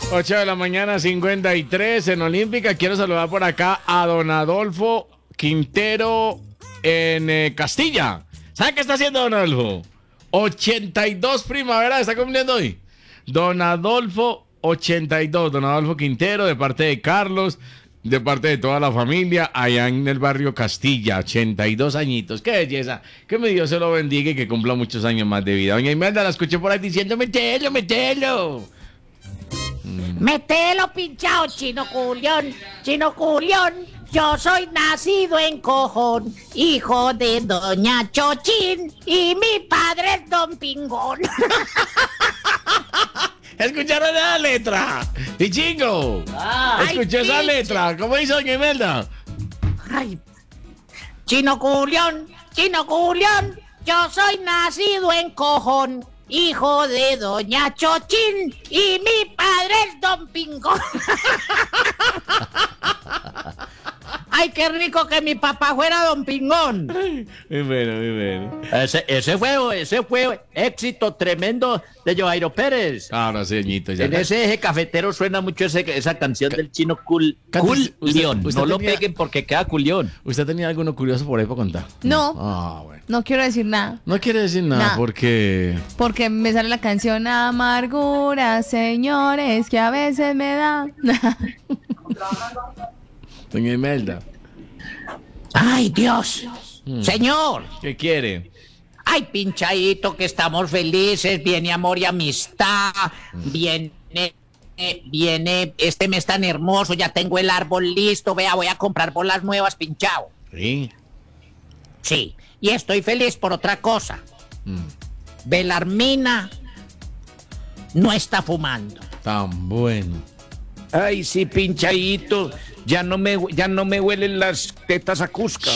8 de la mañana, 53 en Olímpica. Quiero saludar por acá a don Adolfo Quintero en Castilla. ¿Sabe qué está haciendo don Adolfo? 82 primavera está cumpliendo hoy. Don Adolfo 82, don Adolfo Quintero, de parte de Carlos, de parte de toda la familia, allá en el barrio Castilla, 82 añitos. ¡Qué belleza! Que mi Dios se lo bendiga y que cumpla muchos años más de vida. Doña Imelda, la escuché por ahí diciendo, metelo, metelo. Metelo pinchado, Chino Culión, Chino Culión. Yo soy nacido en Cojón, hijo de doña Chochín, y mi padre es don Pingón. ¿Escucharon la letra? ¡Y chingo! ¿Escuchó esa letra? ¿Cómo hizo doña Imelda? Ay, Chino Culión, yo soy nacido en Cojón, hijo de doña Chochín, y mi padre es don Pingón. Ay, qué rico que mi papá fuera don Pingón. Muy bueno, muy bueno. Ese fue éxito tremendo de Joairo Pérez. Ahora sí, Ñito, ya. En ese eje cafetero suena mucho esa canción del Chino Culión. Usted No lo tenía- peguen porque queda culión. ¿Usted tenía alguno curioso por ahí para contar? No. Ah, bueno. No quiero decir nada, No quiere decir nada Nada. porque... porque me sale la canción Amargura, señores, que a veces me da. Doña Imelda, Ay, Dios. Señor. ¿qué quiere? Ay, pinchadito, que estamos felices. Viene amor y amistad. Viene este mes tan hermoso. Ya tengo el árbol listo. Vea, voy a comprar bolas nuevas, pinchado. Sí. Sí. Y estoy feliz por otra cosa. Belarmina no está fumando. Tan bueno. Ay, sí, pinchadito. Ya no me huelen las tetas a Cusca.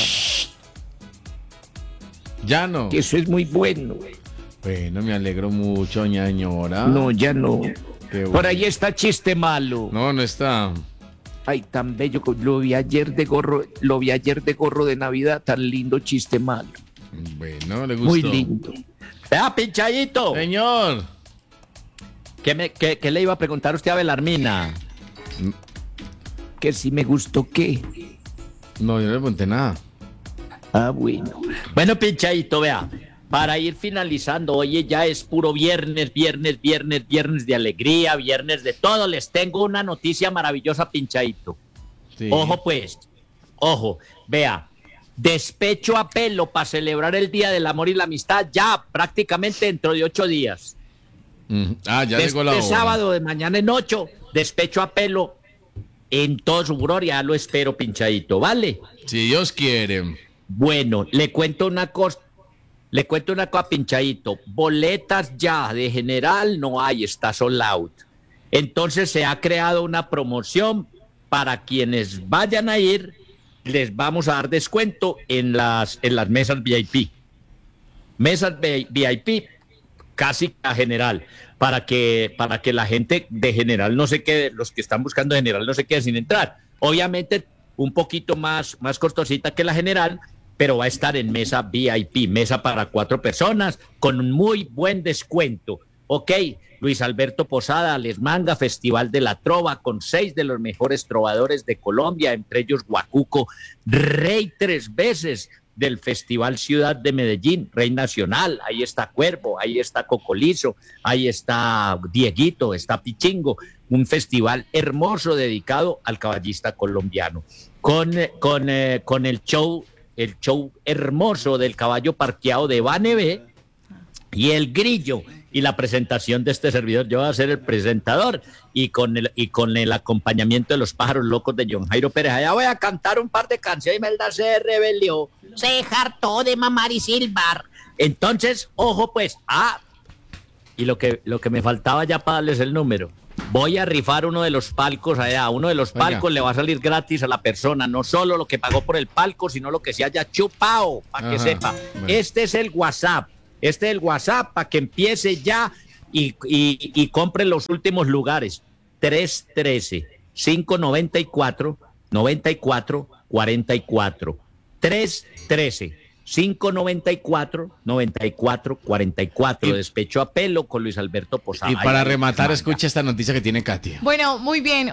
Ya no. Que eso es muy bueno. Bueno, me alegro mucho, doña señora. No, ya no. Qué bueno. Por ahí está Chiste Malo. No, no está. Ay, tan bello. Lo vi ayer de gorro de Navidad. Tan lindo, Chiste Malo. Bueno, le gustó. Muy lindo. Vea, pinchadito. Señor. ¿Qué le iba a preguntar usted a Belarmina? Que si me gustó qué. No, yo no le pregunté nada. Ah, bueno. Bueno, pinchadito, vea. Para ir finalizando, oye, ya es puro viernes de alegría, viernes de todo. Les tengo una noticia maravillosa, pinchadito. Sí. Ojo, pues. Ojo, vea. Despecho a pelo para celebrar el Día del Amor y la Amistad ya prácticamente dentro de 8 días. Ah, ya llegó la hora. Este sábado de mañana en 8, despecho a pelo en toda su gloria. Lo espero, pinchadito, ¿vale? Si Dios quiere. Bueno, le cuento una cosa, pinchadito. Boletas ya de general no hay, está sold out. Entonces se ha creado una promoción para quienes vayan a ir, les vamos a dar descuento en las mesas VIP. Mesas VIP casi a general, para que la gente de general no se quede, los que están buscando general no se queden sin entrar. Obviamente un poquito más costosita que la general, pero va a estar en mesa VIP, mesa para 4 personas, con un muy buen descuento. Ok, Luis Alberto Posada, Les Manga, Festival de la Trova, con 6 de los mejores trovadores de Colombia, entre ellos Guacuco, rey 3 veces del Festival Ciudad de Medellín, rey nacional. Ahí está Cuervo, ahí está Cocolizo, ahí está Dieguito, está Pichingo, un festival hermoso dedicado al caballista colombiano, con el show hermoso del caballo parqueado de Banebé y el grillo y la presentación de este servidor. Yo voy a ser el presentador y con el acompañamiento de los pájaros locos de John Jairo Pérez. Allá voy a cantar un par de canciones. Imelda se rebelió, Se hartó de mamar y silbar. entonces, ojo pues, y lo que me faltaba ya para darles el número. Voy a rifar uno de los palcos allá. Uno de los palcos le va a salir gratis a la persona, no solo lo que pagó por el palco, sino lo que se haya chupado, para que Ajá, sepa. bueno. Este es el WhatsApp para que empiece ya y compre los últimos lugares. 313-594-9444. 313 594-9444. Despecho a pelo con Luis Alberto Posada. Y para Ay, rematar, manga. escucha esta noticia que tiene Katia. Bueno, muy bien,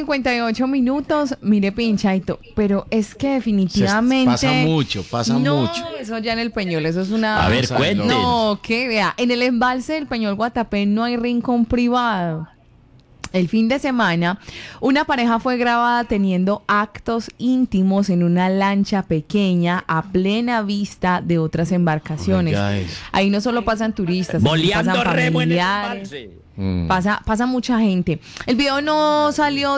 8:58. Mire, Pinchaito, pero es que definitivamente... Pasa mucho. No, eso ya en el Peñol, eso es una... A ver, Vamos a cuente. verlo. No, que vea, en el embalse del Peñol Guatapé no hay rincón privado. El fin de semana, una pareja fue grabada teniendo actos íntimos en una lancha pequeña a plena vista de otras embarcaciones. Oiga eso. Ahí no solo pasan turistas, también Boleando pasan remo en el familiares. embalse. Pasa mucha gente. El video no salió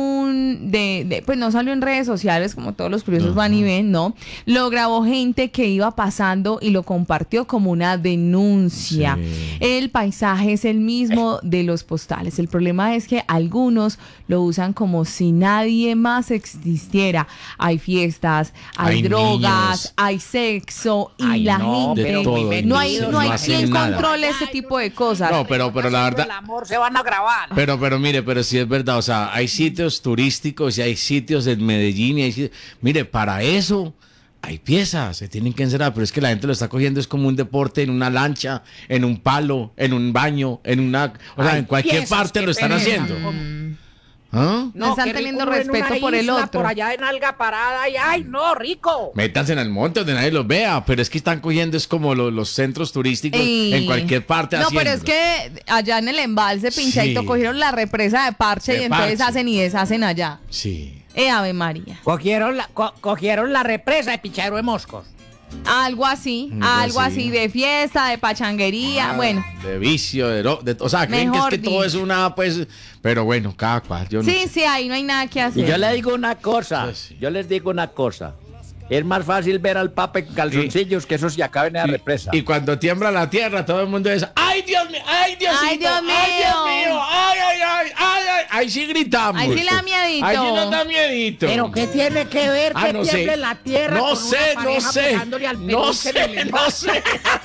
pues no salió en redes sociales como todos los curiosos van y ven, ¿no? Lo grabó gente que iba pasando y lo compartió como una denuncia. Sí. El paisaje es el mismo de los postales. El problema es que algunos lo usan como si nadie más existiera. Hay fiestas, hay Hay drogas, niños. hay sexo y Ay, la no, gente pero muy no hay metidos, no hacen quien nada. controle este tipo de cosas. No, pero la verdad... El amor se van a grabar. Pero mire, pero sí es verdad, o sea, hay sitios turísticos y hay sitios en Medellín y hay sitios... Mire, para eso hay piezas, se tienen que encerrar, pero es que la gente lo está cogiendo es como un deporte en una lancha, en un palo, en un baño, en una... O sea, Hay en cualquier piezas parte que lo están pereza. haciendo. ¿Ah? No están qué teniendo rico uno en respeto una por el isla, otro. Por allá en alga parada y ¡ay, no, rico! Métanse en el monte donde nadie los vea, pero es que están cogiendo es como los centros turísticos Y- en cualquier parte No, pero es haciéndolo. que allá en el embalse, Pinchaito, Sí. cogieron la represa de Parche De y entonces Parche. hacen y deshacen allá. Sí. Ave María. Cogieron la represa de Pichadero de Moscos. Algo así, Algo así. de fiesta, de pachanguería, bueno. De vicio, o sea, creen que es Mejor que todo es dicho. una, pues, pero bueno, cada cual, yo no Sí, sé. sí, ahí no hay nada que Y hacer. yo le digo una cosa, Pues sí. yo les digo una cosa. Es más fácil ver al Papa en calzoncillos que esos que acaben en la represa. Y cuando tiembla la tierra, todo el mundo dice, ¡ay, Dios mío! ¡Ay, Diosito! ¡Ay, Dios ¡Ay, Dios mío! mío! ¡Ay, ay, ay! ¡Ay, ay! Ahí sí gritamos. Ahí sí le da miedito. Ahí sí nos da miedito. Pero ¿qué tiene que ver que no tiemble sé. la tierra No con sé, una no pareja sé. pegándole al No peluche en el sé, no embalse? sé.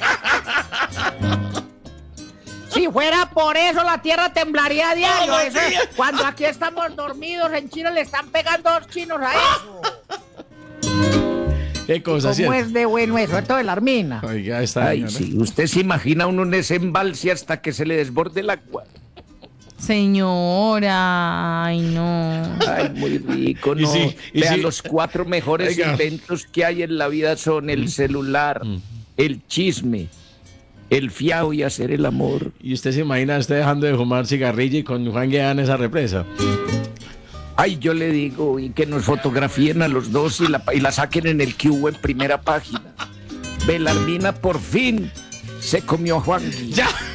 Si fuera por eso, la tierra temblaría a diario. Todos los Eso es- días. cuando aquí estamos dormidos, en China le están pegando dos chinos a eso. ¿Qué cosa, ¿Cómo cierto? es de bueno eso? Esto de la armina. Oiga, está Ay, bien, ¿no? sí, usted se imagina uno en ese embalse hasta que se le desborde el agua. Señora, ay no. Ay, muy rico, Y ¿no? sí, y Vean, sí. los 4 mejores Oiga. inventos que hay en la vida son el celular, el chisme, el fiao y hacer el amor. ¿Y usted se imagina usted dejando de fumar cigarrillo y con Juan Guevara en esa represa? Ay, yo le digo, y que nos fotografíen a los dos y la saquen en el que hubo en primera página. Belarmina por fin se comió a Juan Gui. ¡Ya!